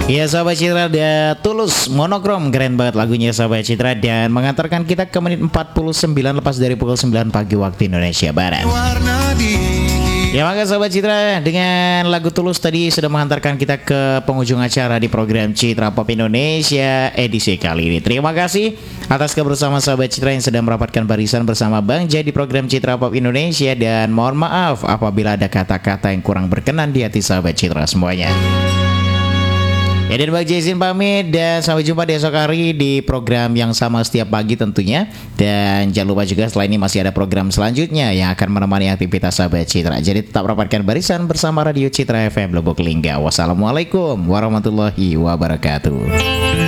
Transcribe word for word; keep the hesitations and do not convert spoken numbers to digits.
Ya sahabat Citra, ada Tulus Monokrom, keren banget lagunya sahabat Citra, dan mengantarkan kita ke menit empat puluh sembilan lepas dari pukul sembilan pagi waktu Indonesia Barat. Ya maka sahabat Citra, dengan lagu Tulus tadi sudah mengantarkan kita ke penghujung acara di program Citra Pop Indonesia edisi kali ini. Terima kasih atas kebersamaan sahabat Citra yang sedang merapatkan barisan bersama Bang Jai di program Citra Pop Indonesia, dan mohon maaf apabila ada kata-kata yang kurang berkenan di hati sahabat Citra semuanya. Ya, dan Bang Jai izin pamit dan sampai jumpa di esok hari di program yang sama setiap pagi tentunya. Dan jangan lupa juga setelah ini masih ada program selanjutnya yang akan menemani aktivitas sahabat Citra. Jadi tetap rapatkan barisan bersama Radio Citra F M Lubuk Lingga. Wassalamualaikum warahmatullahi wabarakatuh.